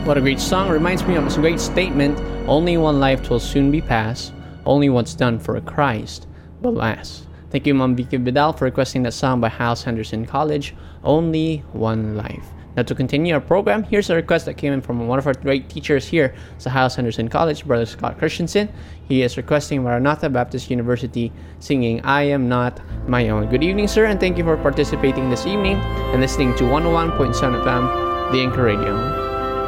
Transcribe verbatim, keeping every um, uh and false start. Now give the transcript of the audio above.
What a great song. Reminds me of a great statement. Only one life will soon be passed. Only what's done for Christ will last. Thank you, Mom Vicky Vidal, for requesting that song by House Henderson College, Only One Life. Now, to continue our program, here's a request that came in from one of our great teachers here at House Henderson College, Brother Scott Christensen. He is requesting Maranatha Baptist University, singing I Am Not My Own. Good evening, sir, and thank you for participating this evening and listening to one oh one point seven F M, The Anchor Radio.